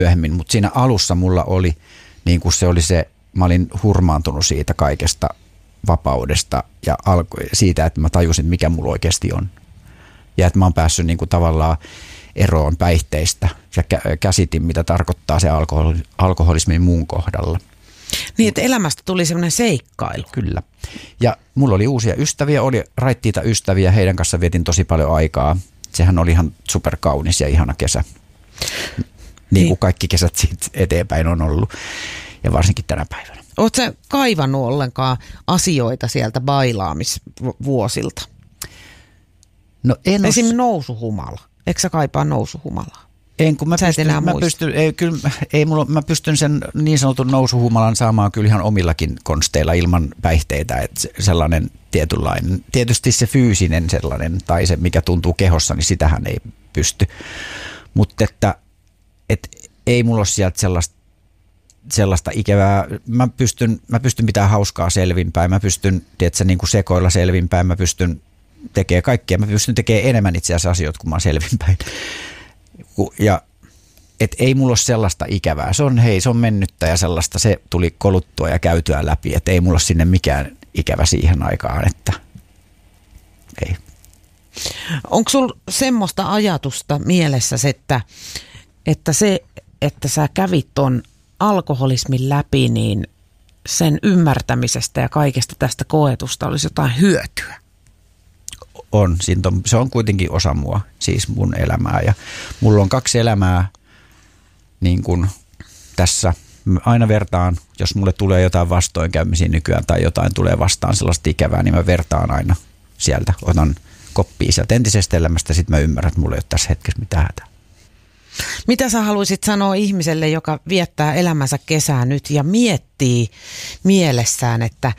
myöhemmin, mutta siinä alussa mulla oli, niin kuin mä olin hurmaantunut siitä kaikesta vapaudesta ja siitä, että mä tajusin, mikä mulla oikeasti on. Ja että mä oon päässyt niin kuin tavallaan eroon päihteistä ja käsitin, mitä tarkoittaa se alkoholismi mun kohdalla. Niin, että elämästä tuli semmoinen seikkailu. Kyllä. Ja mulla oli uusia ystäviä, oli raittiita ystäviä, heidän kanssa vietin tosi paljon aikaa. Sehän oli ihan superkaunis ja ihana kesä. Niin kuin kaikki kesät siitä eteenpäin on ollut. Ja varsinkin tänä päivänä. Oletko sä kaivannut ollenkaan asioita sieltä bailaamisvuosilta? No en esimerkiksi nousuhumala. Eikö sä kaipaa nousuhumalaa? En, kun mä pystyn sen niin sanotun nousuhumalan saamaan kyllä ihan omillakin konsteilla ilman päihteitä. Että sellainen tietynlainen, tietysti se fyysinen sellainen tai se mikä tuntuu kehossa, niin sitähän ei pysty. Mutta että ei mulla ole sieltä sellaista ikävää. Mä pystyn pitämään hauskaa selvinpäin. Mä pystyn niin kuin sekoilla selvinpäin. Mä pystyn tekemään kaikkea. Mä pystyn tekemään enemmän itse asiassa asioita, kun mä oon selvinpäin. Ja ei mulla ole sellaista ikävää. Se on mennyttä ja sellaista. Se tuli koluttua ja käytyä läpi. Että ei mulla ole sinne mikään ikävä siihen aikaan. Että ei. Onko sulla semmoista ajatusta mielessäsi, että se, että sä kävit ton alkoholismin läpi, niin sen ymmärtämisestä ja kaikesta tästä koetusta olisi jotain hyötyä? On. Se on kuitenkin osa mua, siis mun elämää. Ja mulla on 2 elämää niin kuin tässä. Aina vertaan, jos mulle tulee jotain vastoinkäymisiä nykyään tai jotain tulee vastaan sellaista ikävää, niin mä vertaan aina sieltä. Otan koppia sieltä entisestä elämästä ja sitten mä ymmärrän, että mulla ei ole tässä hetkessä mitään hätää. Mitä sä haluaisit sanoa ihmiselle, joka viettää elämänsä kesää nyt ja miettii mielessään, että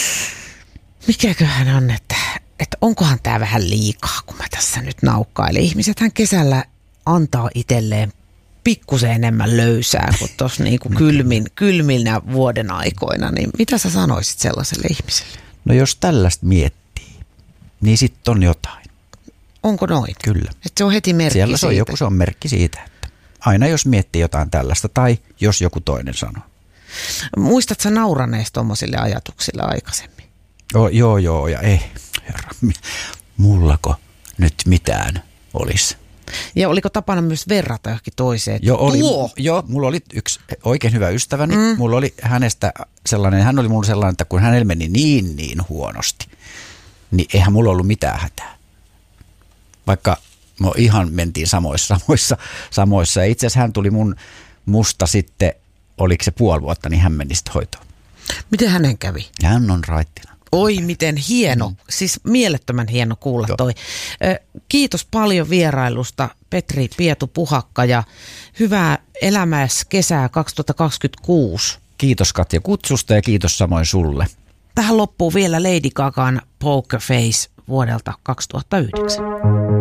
mikäköhän on, että onkohan tämä vähän liikaa, kun mä tässä nyt naukkailen. Ihmisethän kesällä antaa itselleen pikkusen enemmän löysää kuin tuossa niinku kylminä vuoden aikoina. Niin mitä sä sanoisit sellaiselle ihmiselle? No jos tällaista miettii, niin sitten on jotain. Onko noin? Kyllä. Että se on heti merkki siellä siitä. Se on merkki siitä, että aina jos miettii jotain tällaista tai jos joku toinen sanoo. Muistatko sä nauraneesta tuommoisille ajatuksille aikaisemmin? Joo ja ei, herra, mullako nyt mitään olisi? Ja oliko tapana myös verrata johonkin toiseen? Mulla oli yksi oikein hyvä ystäväni. Mulla oli hänestä sellainen, hän oli mulla sellainen, että kun hänellä meni niin huonosti, niin eihän mulla ollut mitään hätää. Vaikka me ihan mentiin samoissa. Ja itse asiassa hän tuli musta sitten, oliko se 5 vuotta, niin hän meni sitten hoitoon. Miten hänen kävi? Hän on raittina. Oi, miten hieno. Siis mielettömän hieno kuulla toi. Kiitos paljon vierailusta, Petri Pietu-Puhakka, ja hyvää elämässä kesää 2026. Kiitos Katja kutsusta ja kiitos samoin sulle. Tähän loppuu vielä Lady Gagan Poker Face vuodelta 2009.